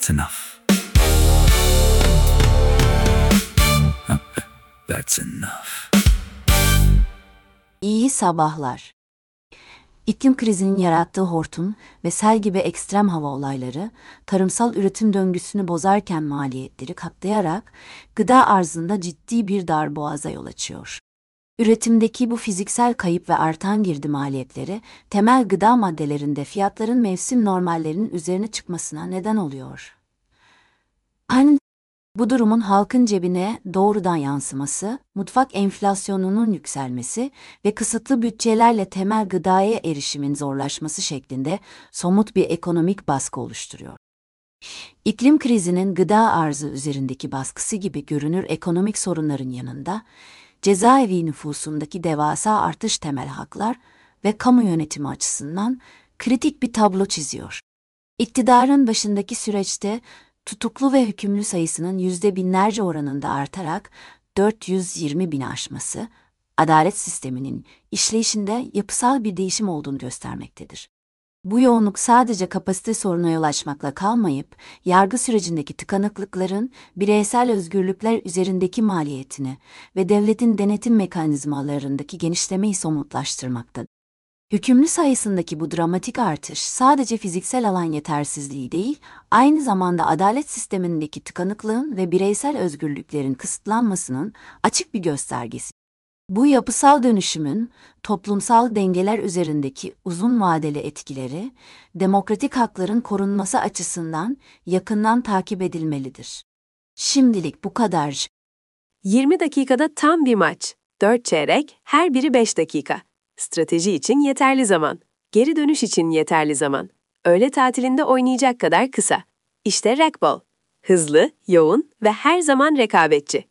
That's enough. That's enough. İyi sabahlar. İklim krizinin yarattığı hortum ve sel gibi ekstrem hava olayları, tarımsal üretim döngüsünü bozarken maliyetleri katlayarak gıda arzında ciddi bir darboğaza yol açıyor. Üretimdeki bu fiziksel kayıp ve artan girdi maliyetleri, temel gıda maddelerinde fiyatların mevsim normallerinin üzerine çıkmasına neden oluyor. Bu durumun halkın cebine doğrudan yansıması, mutfak enflasyonunun yükselmesi ve kısıtlı bütçelerle temel gıdaya erişimin zorlaşması şeklinde somut bir ekonomik baskı oluşturuyor. İklim krizinin gıda arzı üzerindeki baskısı gibi görünür ekonomik sorunların yanında, cezaevi nüfusundaki devasa artış temel haklar ve kamu yönetimi açısından kritik bir tablo çiziyor. İktidarın başındaki süreçte tutuklu ve hükümlü sayısının binlerce oranında artarak 420 bini aşması, adalet sisteminin işleyişinde yapısal bir değişim olduğunu göstermektedir. Bu yoğunluk sadece kapasite sorununa yol açmakla kalmayıp, yargı sürecindeki tıkanıklıkların bireysel özgürlükler üzerindeki maliyetini ve devletin denetim mekanizmalarındaki genişlemeyi somutlaştırmaktadır. Hükümlü sayısındaki bu dramatik artış sadece fiziksel alan yetersizliği değil, aynı zamanda adalet sistemindeki tıkanıklığın ve bireysel özgürlüklerin kısıtlanmasının açık bir göstergesi. Bu yapısal dönüşümün toplumsal dengeler üzerindeki uzun vadeli etkileri, demokratik hakların korunması açısından yakından takip edilmelidir. Şimdilik bu kadar. 20 dakikada tam bir maç. 4 çeyrek, her biri 5 dakika. Strateji için yeterli zaman. Geri dönüş için yeterli zaman. Öğle tatilinde oynayacak kadar kısa. İşte racquetball. Hızlı, yoğun ve her zaman rekabetçi.